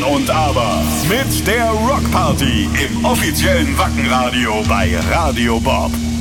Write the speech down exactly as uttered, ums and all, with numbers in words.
und Aber mit der Rockparty im offiziellen Wackenradio bei Radio Bob.